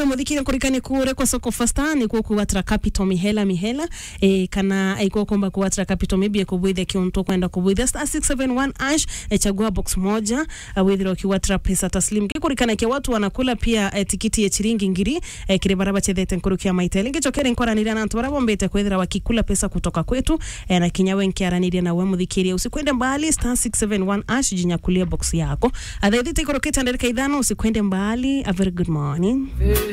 nawe muthikire kurikane kure kwa soko fastani kwa kuwatra capital mihela kana aiko komba kuwatra capital maybe kubwithe kiunto kwenda kubwithe star 671 ash chagua box moja withiro kiwatra pesa taslim kikurikana kia watu wanakula pia tikiti ya chiringi ngiri kire baraba chethete nkurukia maitele ngichokere nkoranira na antu baraba mbete kwethira wakikula pesa kutoka kwetu na kinyawe nkiaraniria na we muthikiria usikwende mbali star 671 ash jinyakulia box yako athethite ikorokete ndereka idhano usikwende mbali. A very good morning.